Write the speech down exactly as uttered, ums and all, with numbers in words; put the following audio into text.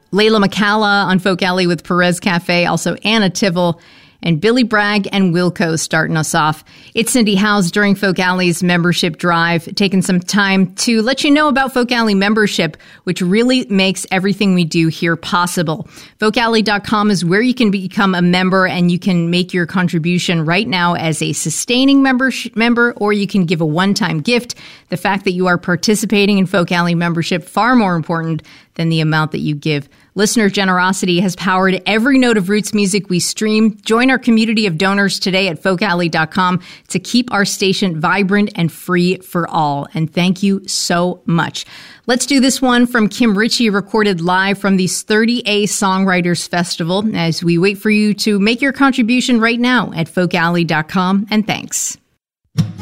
Layla McCalla on Folk Alley with Perez Cafe, also Anna Tivell, and Billy Bragg and Wilco starting us off. It's Cindy Howes during Folk Alley's membership drive, taking some time to let you know about Folk Alley membership, which really makes everything we do here possible. folk alley dot com is where you can become a member, and you can make your contribution right now as a sustaining member, member or you can give a one-time gift. The fact that you are participating in Folk Alley membership, far more important than the amount that you give. Listener generosity has powered every note of Roots music we stream. Join our community of donors today at folk alley dot com to keep our station vibrant and free for all. And thank you so much. Let's do this one from Kim Ritchie, recorded live from the thirty A Songwriters Festival, as we wait for you to make your contribution right now at folk alley dot com. And thanks.